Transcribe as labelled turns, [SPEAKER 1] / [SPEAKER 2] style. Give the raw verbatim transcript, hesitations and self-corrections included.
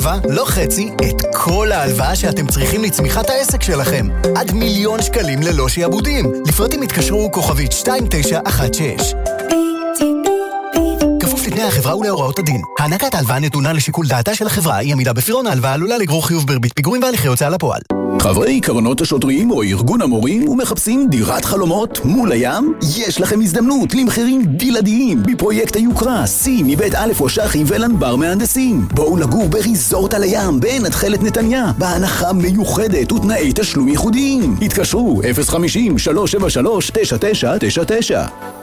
[SPEAKER 1] רבע, לא חצי, את כל ההלוואה שאתם צריכים לצמיחת העסק שלכם. עד מיליון שקלים ללא שיעבודים. לפרטים התקשרו כוכבית שתיים תשע אחת שש. כפוף לתנאי החברה ולהוראות הדין. הענקת ההלוואה נתונה לשיקול דעתה של החברה. אי עמידה בפירעון ההלוואה עלולה לגרור חיוב בריבית פיגורים והליכי הוצאה לפועל.
[SPEAKER 2] חברי קרנות השוטרים או ארגון המורים ומחפשים דירת חלומות מול הים? יש לכם הזדמנות למחירים בלעדיים בפרויקט היוקרה C מבית א' ושחים ולנבר מהנדסים. בואו לגור בריזורט על הים בעין התחלת נתניה בהנחה מיוחדת ותנאי תשלום ייחודיים. התקשרו אפס חמישים שלוש שבע שלוש תשע תשע תשע תשע.